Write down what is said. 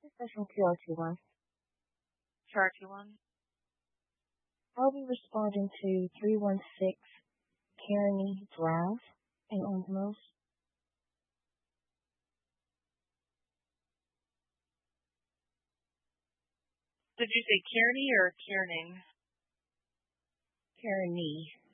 Session QRT1. QRT1. I'll be responding to 316 Kearney Drive in Owens Mills. Did you say Kearney or Kearning? Kearney.